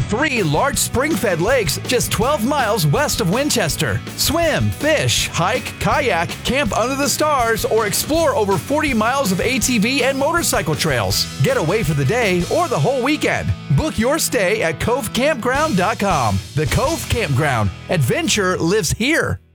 3 large spring-fed lakes just 12 miles west of Winchester. Swim, fish, hike, kayak, camp under the stars, or explore over 40 miles of ATV and motorcycle trails. Get away for the day or the whole weekend. Book your stay at covecampground.com. The Cove Campground. Adventure lives here.